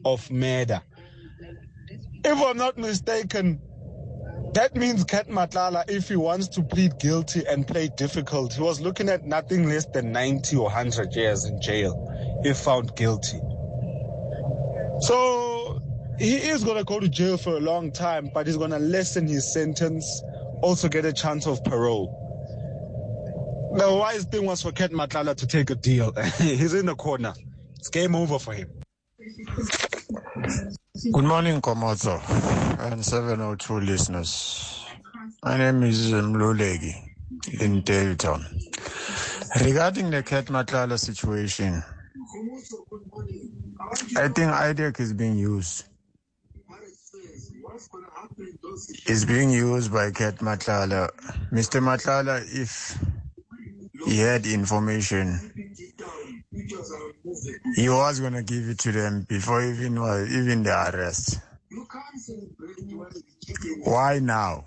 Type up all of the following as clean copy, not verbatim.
of murder. If I'm not mistaken, that means Ket Matlala, if he wants to plead guilty and play difficult, he was looking at nothing less than 90 or 100 years in jail if found guilty. So he is going to go to jail for a long time, but he's going to lessen his sentence, also get a chance of parole. The wise thing was for Ket Matlala to take a deal. He's in the corner. It's game over for him. Good morning, Komoto and 702 listeners. My name is Mlulegi in Dayton. Regarding the Ket Matlala situation, I think IDEC is being used. It's being used by Ket Matlala. Mr. Matlala, if he had information, he was going to give it to them before even the arrest. Why now?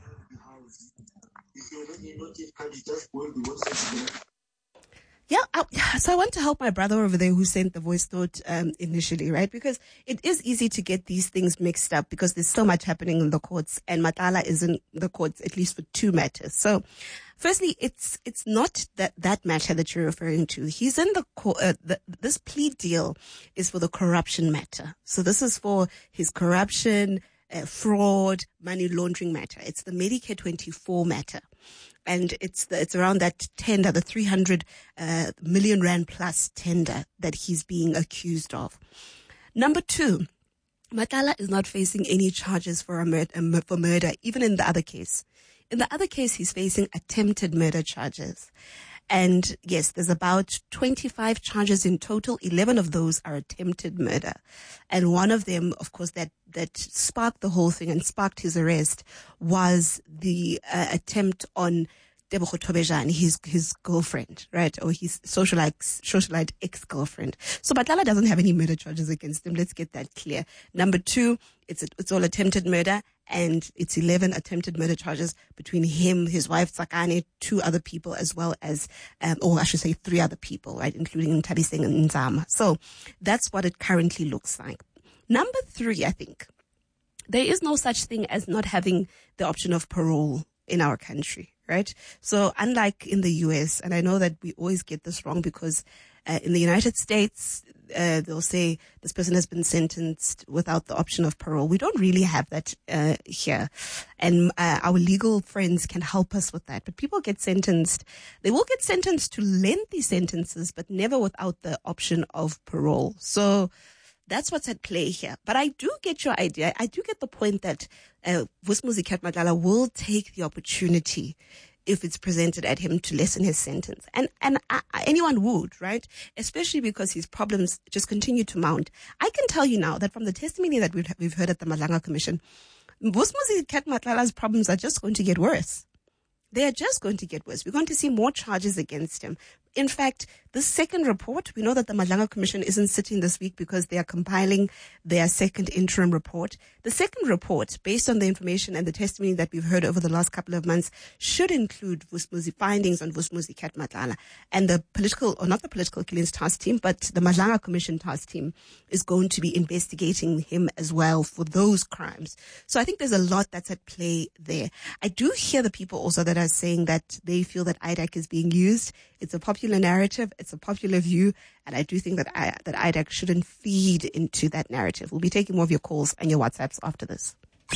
Yeah, so I want to help my brother over there who sent the voice note initially, right? Because it is easy to get these things mixed up because there's so much happening in the courts, and Matlala is in the courts at least for two matters. So, firstly, it's not that matter that you're referring to. He's in the court. This plea deal is for the corruption matter. So this is for his corruption, fraud, money laundering matter. It's the Medicare 24 matter. And it's around that tender, the 300 million rand plus tender that he's being accused of. Number two, Matlala is not facing any charges for murder, even in the other case. In the other case, he's facing attempted murder charges. And yes, there's about 25 charges in total. 11 of those are attempted murder. And one of them, of course, that sparked the whole thing and sparked his arrest was the attempt on Tebogo Thobejane, his girlfriend, right? Or his socialite ex-girlfriend. So Matlala doesn't have any murder charges against him. Let's get that clear. Number two, it's all attempted murder, and it's 11 attempted murder charges between him, his wife Tsakane, two other people, as well as, or I should say 3 other people, right? Including Tabiseng and Nzama. So that's what it currently looks like. Number 3, I think, there is no such thing as not having the option of parole in our country, right? So unlike in the US, and I know that we always get this wrong because in the United States, they'll say this person has been sentenced without the option of parole. We don't really have that here. And our legal friends can help us with that. But people get sentenced. They will get sentenced to lengthy sentences, but never without the option of parole. So that's what's at play here. But I do get your idea. I do get the point that Vus'Umuzi Ket Matlala will take the opportunity if it's presented at him to lessen his sentence. And anyone would, right? Especially because his problems just continue to mount. I can tell you now that from the testimony that we've heard at the Malanga Commission, Vus'Umuzi Ket Matlala's problems are just going to get worse. They are just going to get worse. We're going to see more charges against him. In fact, the second report, we know that the Malanga Commission isn't sitting this week because they are compiling their second interim report. The second report, based on the information and the testimony that we've heard over the last couple of months, should include findings on Vus'Umuzi Ket Matlala. And the political, or not the political killings task team, but the Malanga Commission task team is going to be investigating him as well for those crimes. So I think there's a lot that's at play there. I do hear the people also that are saying that they feel that IDEC is being used. It's a popular narrative. It's a popular view. And I do think that IDEC shouldn't feed into that narrative. We'll be taking more of your calls and your WhatsApps after this.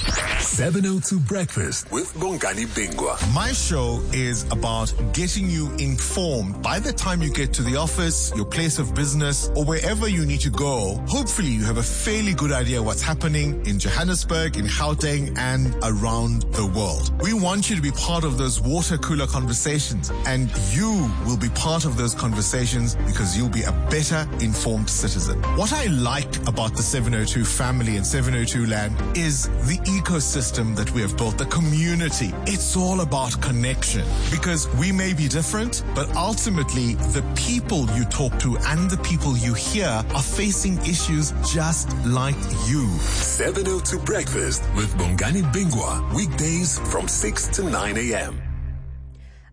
702 Breakfast with Bongani Bingwa. My show is about getting you informed by the time you get to the office, your place of business, or wherever you need to go. Hopefully you have a fairly good idea what's happening in Johannesburg, in Gauteng, and around the world. We want you to be part of those water cooler conversations, and you will be part of those conversations because you'll be a better informed citizen. What I liked about the 702 family and 702 land is the ecosystem that we have built, the community. It's all about connection because we may be different, but ultimately the people you talk to and the people you hear are facing issues just like you. 702 Breakfast with Bongani Bingwa, weekdays from 6 to 9 a.m.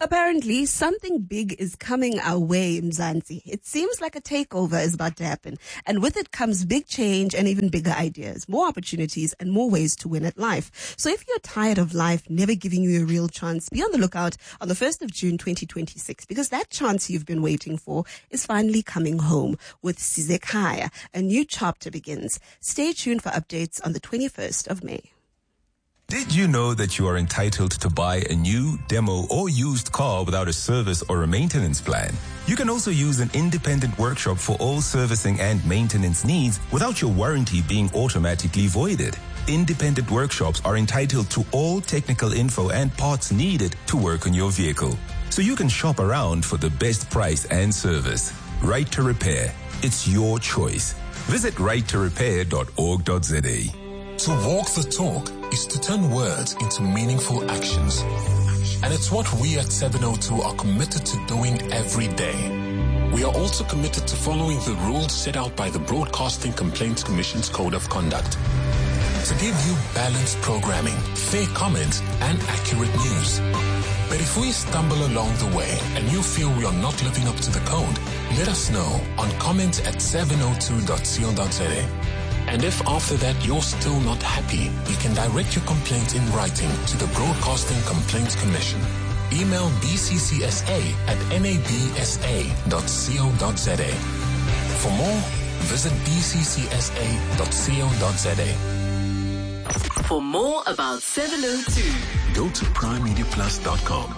Apparently, something big is coming our way, Mzansi. It seems like a takeover is about to happen. And with it comes big change and even bigger ideas, more opportunities and more ways to win at life. So if you're tired of life never giving you a real chance, be on the lookout on the 1st of June 2026, because that chance you've been waiting for is finally coming home with Sizekaya. A new chapter begins. Stay tuned for updates on the 21st of May. Did you know that you are entitled to buy a new, demo, or used car without a service or a maintenance plan? You can also use an independent workshop for all servicing and maintenance needs without your warranty being automatically voided. Independent workshops are entitled to all technical info and parts needed to work on your vehicle, so you can shop around for the best price and service. Right to Repair. It's your choice. Visit righttorepair.org.za. To walk the talk is to turn words into meaningful actions. And it's what we at 702 are committed to doing every day. We are also committed to following the rules set out by the Broadcasting Complaints Commission's Code of Conduct, to give you balanced programming, fair comments, and accurate news. But if we stumble along the way and you feel we are not living up to the code, let us know on comments@702.co.za. And if after that you're still not happy, you can direct your complaint in writing to the Broadcasting Complaints Commission. Email bccsa@nabsa.co.za. For more, visit bccsa.co.za. For more about 702, go to primemediaplus.com.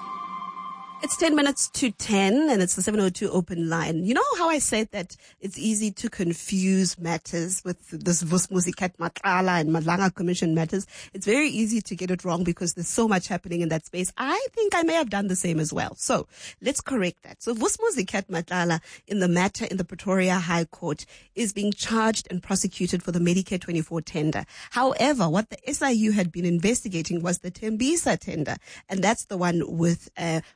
It's 10 minutes to 10 and it's the 702 open line. You know how I said that it's easy to confuse matters with this Vusmuzikat Matlala and Malanga Commission matters? It's very easy to get it wrong because there's so much happening in that space. I think I may have done the same as well. So let's correct that. So Vusmuzikat Matlala in the matter in the Pretoria High Court is being charged and prosecuted for the Medicare 24 tender. However, what the SIU had been investigating was the Tembisa tender, and that's the one with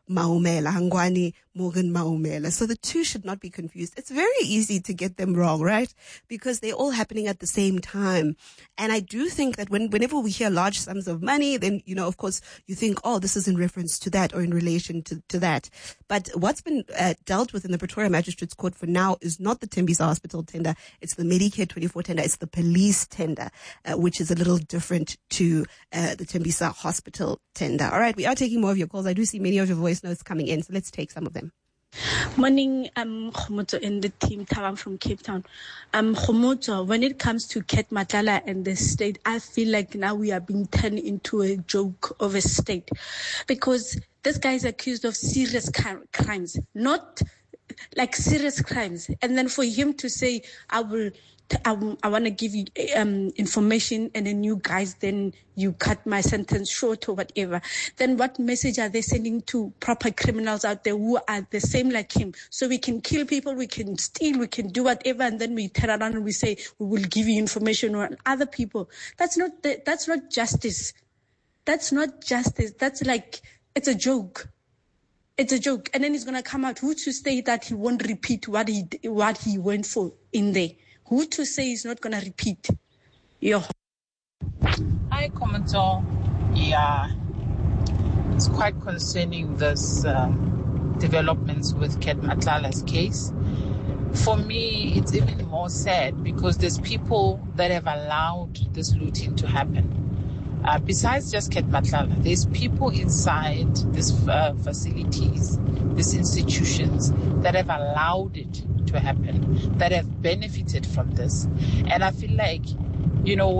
Hangwani Morgan Maumela. So the two should not be confused. It's very easy to get them wrong, right? Because they're all happening at the same time. And I do think that whenever we hear large sums of money, then, you know, of course, you think, oh, this is in reference to that or in relation to that. But what's been dealt with in the Pretoria Magistrates Court for now is not the Tembisa Hospital tender. It's the Medicare 24 tender. It's the police tender, which is a little different to the Tembisa Hospital tender. All right, we are taking more of your calls. I do see many of your voice notes coming in, so let's take some of them. Morning, Khomoto and the team. Tavam from Cape Town. Khomoto, when it comes to Ket Matlala and the state, I feel like now we are being turned into a joke of a state, because this guy is accused of serious crimes, not like serious crimes, and then for him to say, I want to give you information, and then you guys, then you cut my sentence short or whatever. Then what message are they sending to proper criminals out there who are the same like him? So we can kill people, we can steal, we can do whatever, and then we turn around and we say we will give you information on other people. That's not justice. That's not justice. That's like, it's a joke. It's a joke. And then he's gonna come out. Who to say that he won't repeat what he went for in there? Who to say he's not going to repeat? Yo. Hi, Commentor. Yeah, it's quite concerning this developments with Ket Matlala's case. For me, it's even more sad because there's people that have allowed this looting to happen. Besides just Ket Matlala, there's people inside these facilities, these institutions that have allowed it to happen, that have benefited from this. And I feel like, you know,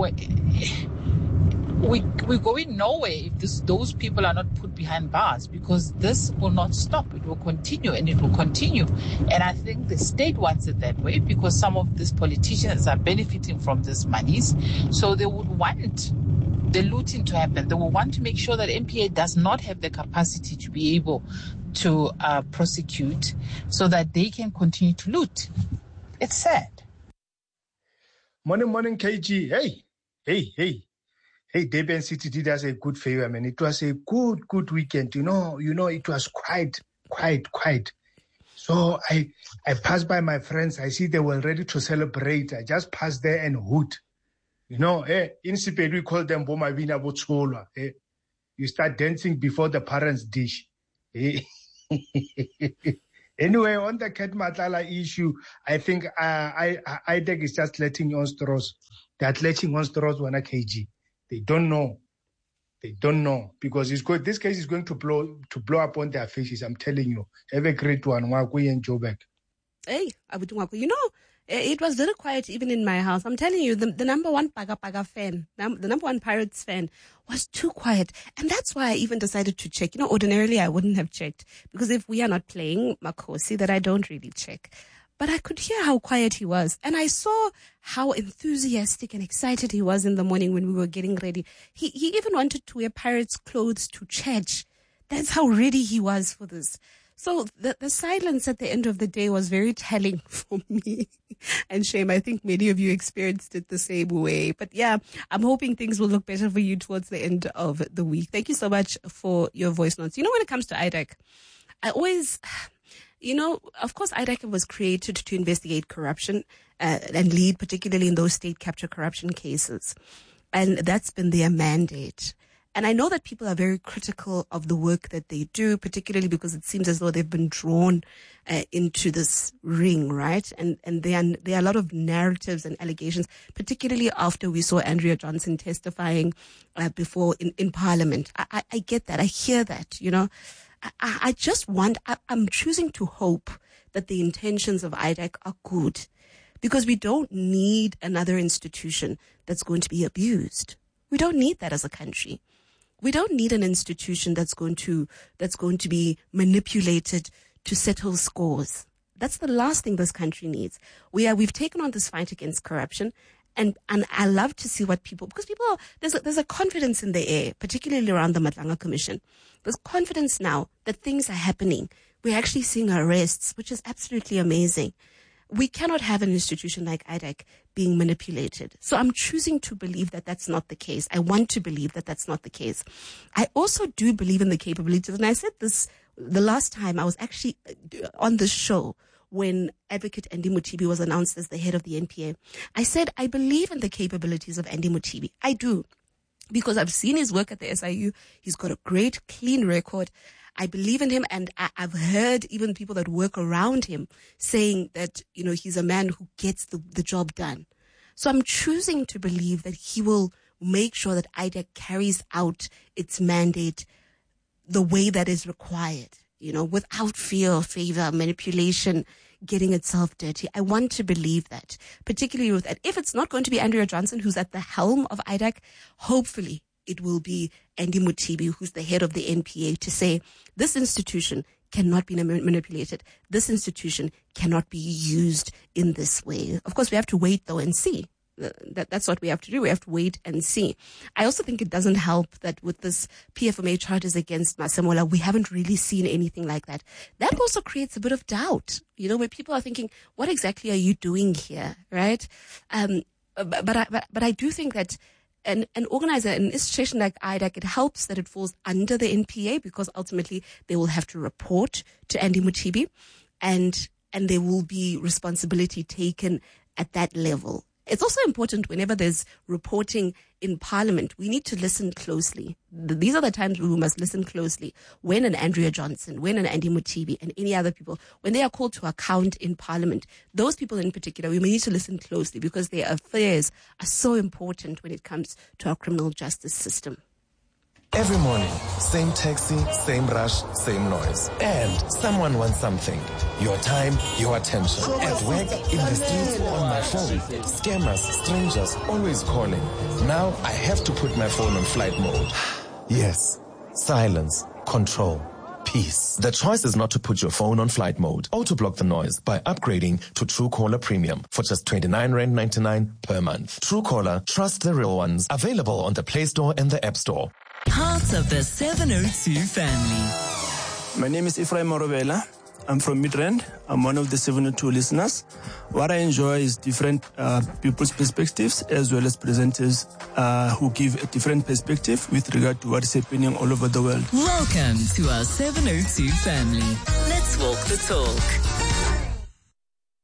we're going nowhere if those people are not put behind bars, because this will not stop. It will continue and it will continue. And I think the state wants it that way because some of these politicians are benefiting from these monies. So they would want the looting to happen. They will want to make sure that MPA does not have the capacity to be able to prosecute so that they can continue to loot. It's sad. Morning, KG. Hey, Durban City did us a good favor, man. It was a good weekend. You know, it was quiet. So I passed by my friends. I see they were ready to celebrate. I just passed there and hoot. You know, in Sipedi we call them Bomavina Botsola. You start dancing before the parents dish. Anyway, on the Ket Matlala issue, I think IDEC is just letting on straws. They're letting on straws when a KG. They don't know. They don't know because this case is going to blow up on their faces. I'm telling you. Have a great one, Wakui and Joburg. Hey, you know, it was very quiet even in my house. I'm telling you, the number one Paga fan, the number one Pirates fan was too quiet. And that's why I even decided to check. You know, ordinarily I wouldn't have checked because if we are not playing Makosi, that I don't really check. But I could hear how quiet he was. And I saw how enthusiastic and excited he was in the morning when we were getting ready. He even wanted to wear Pirates clothes to church. That's how ready he was for this. So the silence at the end of the day was very telling for me. And shame, I think many of you experienced it the same way. But yeah, I'm hoping things will look better for you towards the end of the week. Thank you so much for your voice notes. You know, when it comes to IDEC, I always... You know, of course, IDEC was created to investigate corruption and lead, particularly in those state capture corruption cases. And that's been their mandate. And I know that people are very critical of the work that they do, particularly because it seems as though they've been drawn into this ring, right? And there are a lot of narratives and allegations, particularly after we saw Andrea Johnson testifying before in Parliament. I get that. I hear that, you know. I'm choosing to hope that the intentions of IDEC are good because we don't need another institution that's going to be abused. We don't need that as a country. We don't need an institution that's going to be manipulated to settle scores. That's the last thing this country needs. We've taken on this fight against corruption. And I love to see what because there's a confidence in the air, particularly around the Matlanga Commission. There's confidence now that things are happening. We're actually seeing arrests, which is absolutely amazing. We cannot have an institution like IDEC being manipulated. So I'm choosing to believe that that's not the case. I want to believe that that's not the case. I also do believe in the capabilities. And I said this the last time I was actually on this show, when Advocate Andy Mothibi was announced as the head of the NPA. I said, I believe in the capabilities of Andy Mothibi. I do. Because I've seen his work at the SIU. He's got a great, clean record. I believe in him, and I've heard even people that work around him saying that, you know, he's a man who gets the job done. So I'm choosing to believe that he will make sure that IDEC carries out its mandate the way that is required. You know, without fear or favor, manipulation, getting itself dirty. I want to believe that, particularly with that. If it's not going to be Andrea Johnson, who's at the helm of IDEC, hopefully it will be Andy Mothibi, who's the head of the NPA, to say this institution cannot be manipulated. This institution cannot be used in this way. Of course, we have to wait, though, and see. That's what we have to do. We have to wait and see. I also think it doesn't help that with this PFMA charges against Masemola, we haven't really seen anything like that. That also creates a bit of doubt, you know, where people are thinking, what exactly are you doing here, right? But I do think that an organizer, an institution like IDEC, it helps that it falls under the NPA because ultimately they will have to report to Andy Mothibi and there will be responsibility taken at that level. It's also important whenever there's reporting in Parliament, we need to listen closely. These are the times we must listen closely. When an Andrea Johnson, when an Andy Mothibi and any other people, when they are called to account in Parliament, those people in particular, we need to listen closely because their affairs are so important when it comes to our criminal justice system. Every morning, same taxi, same rush, same noise. And someone wants something. Your time, your attention. At work, in the streets, on my phone. Scammers, strangers, always calling. Now I have to put my phone on flight mode. Yes. Silence. Control. Peace. The choice is not to put your phone on flight mode. Auto-block the noise by upgrading to Truecaller Premium for just R29.99 per month. Truecaller, trust the real ones. Available on the Play Store and the App Store. Part of the 702 family. My name is Ephraim Morobela. I'm from Midrand. I'm one of the 702 listeners. What I enjoy is different people's perspectives as well as presenters who give a different perspective with regard to what is happening all over the world. Welcome to our 702 family. Let's walk the talk.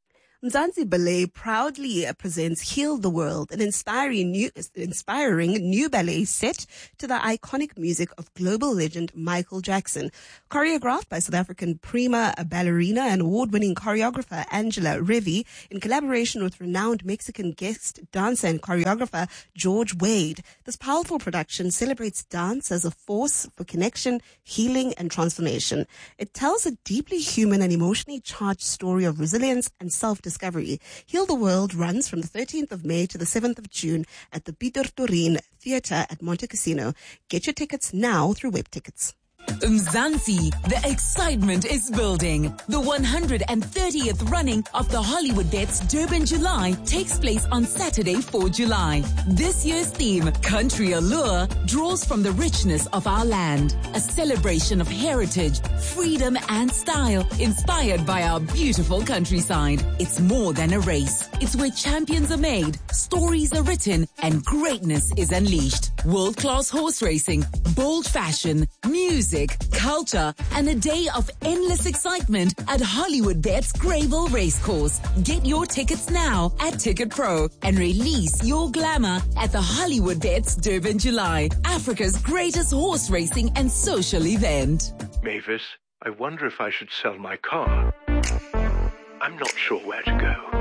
Mzansi Ballet proudly presents Heal the World, an inspiring new ballet set to the iconic music of global legend Michael Jackson. Choreographed by South African prima ballerina and award-winning choreographer Angela Revi, in collaboration with renowned Mexican guest dancer and choreographer George Wade. This powerful production celebrates dance as a force for connection, healing, and transformation. It tells a deeply human and emotionally charged story of resilience and self-discovery. Heal the World runs from the 13th of May to the 7th of June at the Pieter Torin Theatre at Monte Cassino. Get your tickets now through web tickets. Mzansi, the excitement is building. The 130th running of the Hollywood Bets Durban July takes place on Saturday, 4 July. This year's theme, Country Allure, draws from the richness of our land. A celebration of heritage, freedom and style, inspired by our beautiful countryside. It's more than a race. It's where champions are made, stories are written, and greatness is unleashed. World-class horse racing, bold fashion, music, culture, and a day of endless excitement at Hollywood Bets Greyville Racecourse. Get your tickets now at Ticket Pro and release your glamour at the Hollywood Bets Durban July, Africa's greatest horse racing and social event. Mavis, I wonder if I should sell my car. I'm not sure where to go.